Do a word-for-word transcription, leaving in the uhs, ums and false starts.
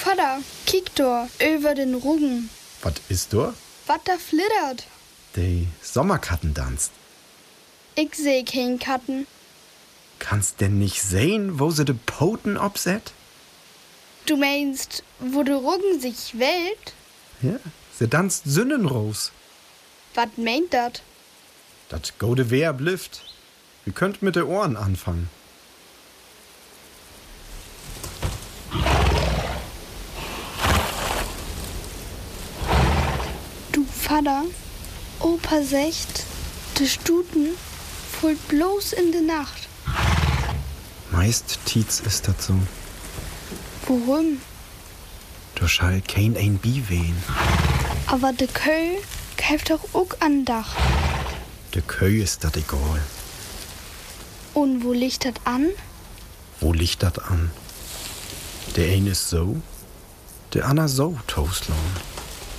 Vater, kiek da, über den Ruggen. Was ist da? Was da flittert? Die Sommerkatten tanzt. Ich seh kein Katten. Kannst denn nicht sehen, wo sie de Poten obset? Du meinst, wo der Ruggen sich wählt? Ja, sie tanzt Sünnenros. Was meint dat? Dat gode Wehr blifft. Wir könnt mit de Ohren anfangen. Du Vater, Opa secht, de Stuten folgt bloß in de Nacht. Meist Tietz ist dat so. Warum? Da schall kein ein Bi wehen. Aber de Köll käft doch auch an Dach. De Köy ist dat egal. Und wo liegt dat an? Wo liegt dat an? Der eine ist so, der andere so, Toastlohn.